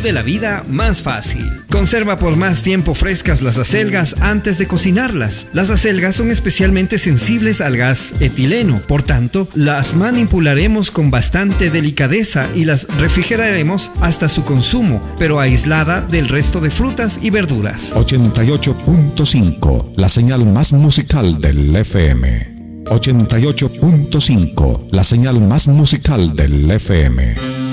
vive la vida más fácil. Conserva por más tiempo frescas las acelgas antes de cocinarlas. Las acelgas son especialmente sensibles al gas etileno, por tanto, las manipularemos con bastante delicadeza y las refrigeraremos hasta su consumo, pero aislada del resto de frutas y verduras. 88.5, la señal más musical del FM. 88.5, la señal más musical del FM.